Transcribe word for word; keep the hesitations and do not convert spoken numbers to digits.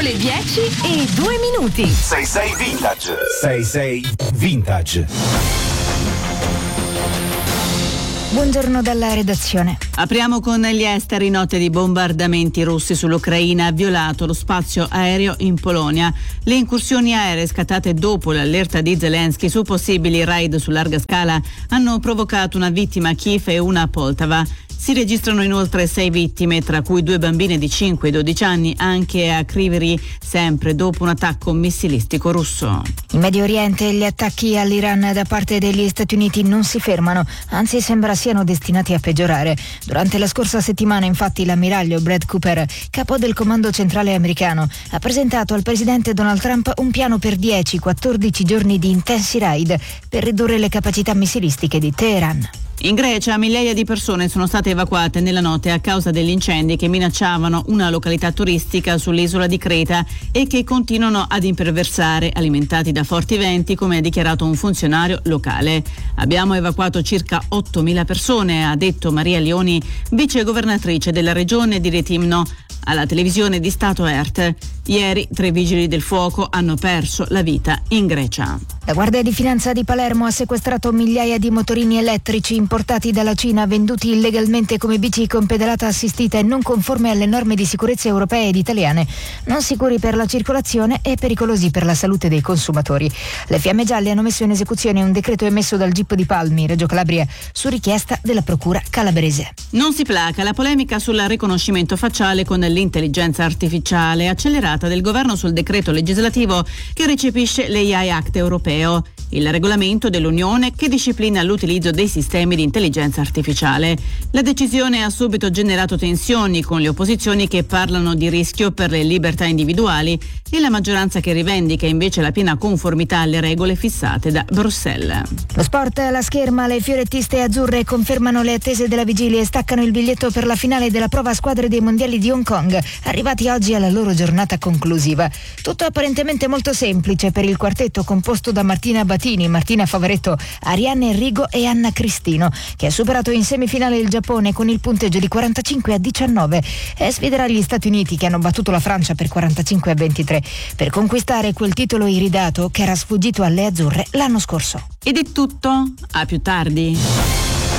le dieci e due minuti. sei sei Vintage. sei sei Vintage. Buongiorno dalla redazione. Apriamo con gli esteri. Notte di bombardamenti russi sull'Ucraina ha violato lo spazio aereo in Polonia. Le incursioni aeree scattate dopo l'allerta di Zelensky su possibili raid su larga scala hanno provocato una vittima a Kiev e una a Poltava. Si registrano inoltre sei vittime, tra cui due bambine di cinque e dodici anni, anche a Kryvyi, sempre dopo un attacco missilistico russo. In Medio Oriente gli attacchi all'Iran da parte degli Stati Uniti non si fermano, anzi sembra siano destinati a peggiorare. Durante la scorsa settimana, infatti, l'ammiraglio Brad Cooper, capo del comando centrale americano, ha presentato al presidente Donald Trump un piano per dieci quattordici giorni di intensi raid per ridurre le capacità missilistiche di Teheran. In Grecia migliaia di persone sono state evacuate nella notte a causa degli incendi che minacciavano una località turistica sull'isola di Creta e che continuano ad imperversare, alimentati da forti venti, come ha dichiarato un funzionario locale. Abbiamo evacuato circa ottomila persone, ha detto Maria Leoni, vicegovernatrice della regione di Rethymno, alla televisione di Stato E R T. Ieri tre vigili del fuoco hanno perso la vita in Grecia. La Guardia di Finanza di Palermo ha sequestrato migliaia di motorini elettrici importati dalla Cina, venduti illegalmente come bici con pedalata assistita e non conforme alle norme di sicurezza europee ed italiane, non sicuri per la circolazione e pericolosi per la salute dei consumatori. Le Fiamme Gialle hanno messo in esecuzione un decreto emesso dal G I P di Palmi, Reggio Calabria, su richiesta della Procura calabrese. Non si placa la polemica sul riconoscimento facciale con l'intelligenza artificiale accelerata del governo sul decreto legislativo che recepisce l'A I Act europeo, il regolamento dell'Unione che disciplina l'utilizzo dei sistemi di intelligenza artificiale. La decisione ha subito generato tensioni, con le opposizioni che parlano di rischio per le libertà individuali e la maggioranza che rivendica invece la piena conformità alle regole fissate da Bruxelles. Lo sport alla scherma, le fiorettiste azzurre confermano le attese della vigilia e staccano il biglietto per la finale della prova a squadre dei mondiali di Hong Kong, arrivati oggi alla loro giornata conclusiva. Tutto apparentemente molto semplice per il quartetto composto da Martina Batini, Martina Favaretto, Arianne Enrigo e Anna Cristino, che ha superato in semifinale il Giappone con il punteggio di quarantacinque a diciannove e sfiderà gli Stati Uniti, che hanno battuto la Francia per quarantacinque a ventitré, per conquistare quel titolo iridato che era sfuggito alle azzurre l'anno scorso. Ed è tutto, a più tardi.